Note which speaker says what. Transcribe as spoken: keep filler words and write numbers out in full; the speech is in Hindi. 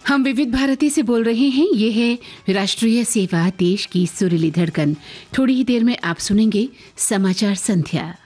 Speaker 1: हम विविध भारती से बोल रहे हैं। ये है राष्ट्रीय सेवा, देश की सुरीली धड़कन। थोड़ी ही देर में आप सुनेंगे समाचार संध्या।